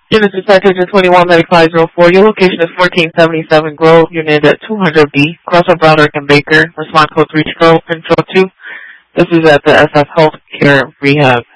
Genesis Package 219504. Your location is 1477 Grove. Unit at 200B. Crossover Broderick and Baker. Response code 3 Intro 2. This is at the SF Health Care Rehab